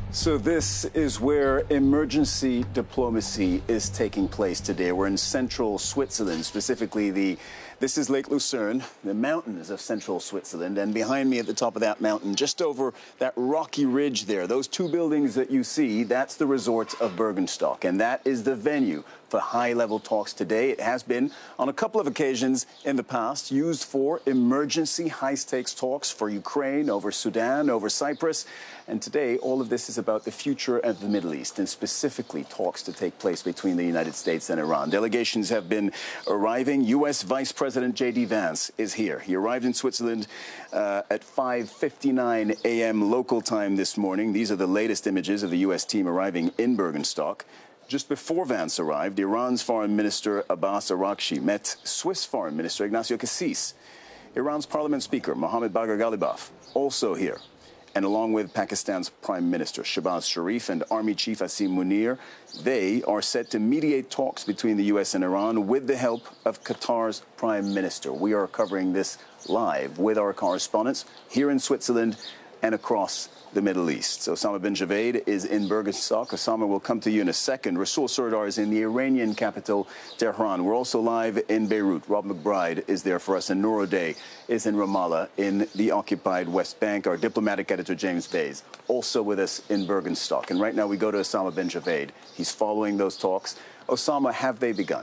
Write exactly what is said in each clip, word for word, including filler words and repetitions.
So this is where emergency diplomacy is taking place today. We're in central Switzerland, specifically the, this is Lake Lucerne, the mountains of central Switzerland. And behind me at the top of that mountain, just over that rocky ridge there, those two buildings that you see, that's the resort of Bürgenstock. And that is the venue for high-level talks today. It has been, on a couple of occasions in the past, used for emergency high-stakes talks for Ukraine, over Sudan, over Cyprus. And today, all of this is about the future of the Middle East, and specifically talks to take place between the United States and Iran. Delegations have been arriving. U S Vice President J D Vance is here. He arrived in Switzerland uh, at five fifty-nine a m local time this morning. These are the latest images of the U S team arriving in Bürgenstock. Just before Vance arrived, Iran's Foreign Minister Abbas Araghchi met Swiss Foreign Minister Ignacio Cassis. Iran's Parliament Speaker Mohammad Bagher Ghalibaf also here. And along with Pakistan's Prime Minister Shehbaz Sharif and Army Chief Asim Munir, they are set to mediate talks between the U S and Iran with the help of Qatar's Prime Minister. We are covering this live with our correspondents here in Switzerland and across the Middle East. So Osama bin Javaid is in Bürgenstock. Osama will come to you in a second. Rasul Sardar is in the Iranian capital, Tehran. We're also live in Beirut. Rob McBride is there for us, and Noor O'Day is in Ramallah in the occupied West Bank. Our diplomatic editor, James Bays, also with us in Bürgenstock. And right now we go to Osama bin Javaid. He's following those talks. Osama, have they begun?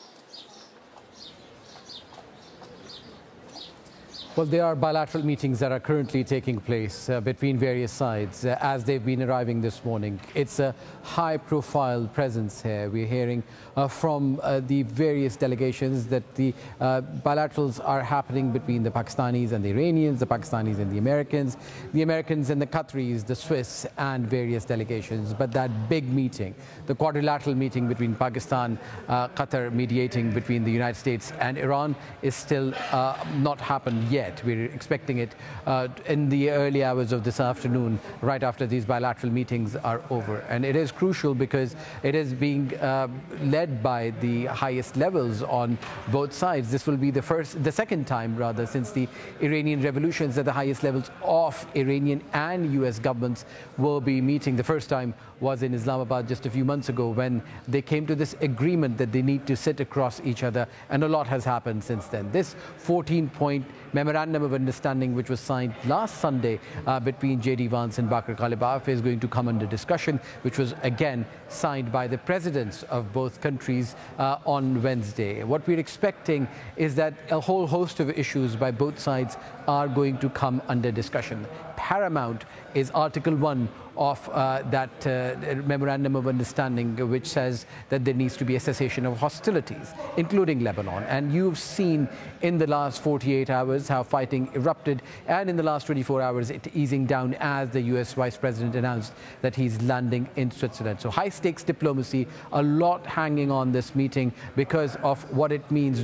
Well, there are bilateral meetings that are currently taking place uh, between various sides uh, as they've been arriving this morning. It's a high-profile presence here. We're hearing uh, from uh, the various delegations that the uh, bilaterals are happening between the Pakistanis and the Iranians, the Pakistanis and the Americans, the Americans and the Qataris, the Swiss, and various delegations. But that big meeting, the quadrilateral meeting between Pakistan, uh, Qatar mediating between the United States and Iran, is still uh, not happened yet. We're expecting it uh, in the early hours of this afternoon, right after these bilateral meetings are over. And it is crucial because it is being uh, led by the highest levels on both sides. This will be the first, the second time rather, since the Iranian revolutions that the highest levels of Iranian and U S governments will be meeting. The first time was in Islamabad just a few months ago, when they came to this agreement that they need to sit across each other, and a lot has happened since then. This fourteen point memorandum of understanding, which was signed last Sunday uh, between J D Vance and Bagher Ghalibaf, is going to come under discussion, which was again signed by the presidents of both countries uh, on Wednesday. What we're expecting is that a whole host of issues by both sides are going to come under discussion. Paramount is Article one of uh, that uh, memorandum of understanding, which says that there needs to be a cessation of hostilities, including Lebanon. And you've seen in the last forty-eight hours how fighting erupted, and in the last twenty-four hours it easing down as the U S Vice President announced that he's landing in Switzerland. So high-stakes diplomacy, a lot hanging on this meeting because of what it means